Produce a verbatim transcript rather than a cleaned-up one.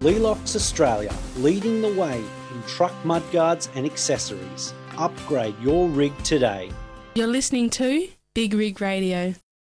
Lealox Australia, leading the way in truck mudguards and accessories. Upgrade your rig today. You're listening to Big Rig Radio.